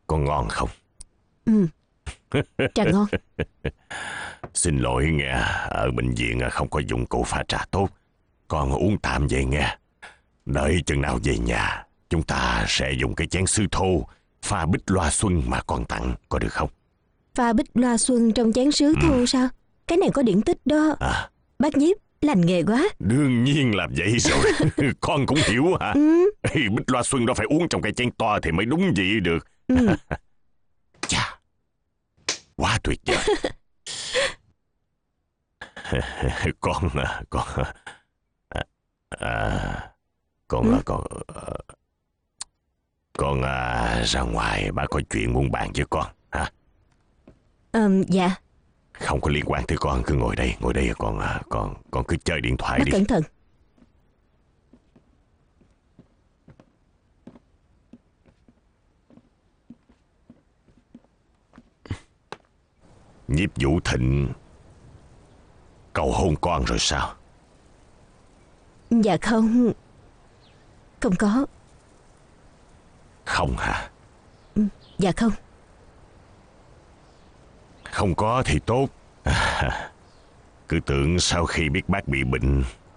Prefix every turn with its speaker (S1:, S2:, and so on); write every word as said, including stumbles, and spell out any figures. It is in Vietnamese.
S1: có ngon không?
S2: Ừ, trà ngon.
S1: Xin lỗi nghe, ở bệnh viện không có dụng cụ pha trà tốt. Con uống tạm vậy nghe. Đợi chừng nào về nhà, chúng ta sẽ dùng cái chén sứ thô pha bích loa xuân mà con tặng, có được không?
S2: Pha bích loa xuân trong chén sứ
S1: Ừ.
S2: thô sao? Cái này có điển tích đó.
S1: À,
S2: Bác Nhiếp lành nghề quá.
S1: đương nhiên là vậy rồi. Con cũng hiểu hả?
S2: Ừ.
S1: Bích loa xuân đó phải uống trong cái chén to thì mới đúng vị được.
S2: Ừ.
S1: Chà, quá tuyệt vời. Con à, con à, à, con
S2: Ừ.
S1: à, con à, con à, ra ngoài, bà có chuyện muốn bàn với con hả?
S2: Ờm, dạ.
S1: Không có liên quan tới con, cứ ngồi đây, ngồi đây, con à, con con cứ chơi điện thoại
S2: Bác
S1: đi.
S2: cẩn thận.
S1: Nhiếp Vũ Thịnh cầu hôn con rồi sao?
S2: Dạ không. Không có.
S1: Không hả?
S2: Ừ, dạ không.
S1: Không có thì tốt. À, cứ tưởng sau khi biết bác bị bệnh